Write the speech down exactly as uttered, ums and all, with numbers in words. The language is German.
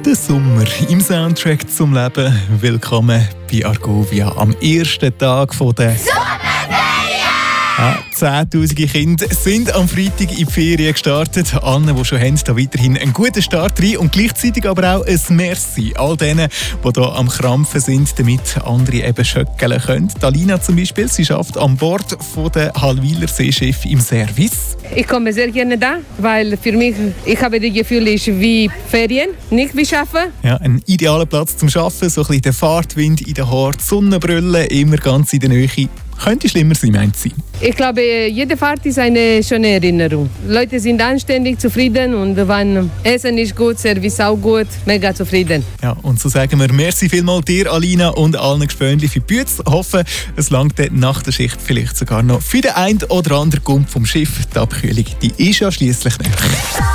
Der Sommer im Soundtrack zum Leben. Willkommen bei Argovia am ersten Tag von der ja, Zehntausende Kinder sind am Freitag in die Ferien gestartet. Allen, die schon haben, da weiterhin einen guten Start rein und gleichzeitig aber auch ein Merci all denen, die hier am Krampfen sind, damit andere eben schöckeln können. Alina zum Beispiel, sie arbeitet an Bord von der Hallwiler Seeschiff im Service. Ich komme sehr gerne da, weil für mich, ich habe das Gefühl, es ist wie Ferien, nicht wie Arbeiten. Ja, ein idealer Platz zum Arbeiten, so ein bisschen der Fahrtwind in den Haaren, die Sonnenbrille, immer ganz in der Nähe. Könnte schlimmer sein, meint sie. Ich glaube, jede Fahrt ist eine schöne Erinnerung. Die Leute sind anständig, zufrieden und wenn Essen ist gut, Service auch gut, mega zufrieden. Ja, und so sagen wir merci vielmals dir, Alina, und allen Gespönli für die Bütze. Hoffen, es langt nach der Schicht vielleicht sogar noch für den einen oder anderen Gump vom Schiff. Die Abkühlung, die ist ja schliesslich nicht.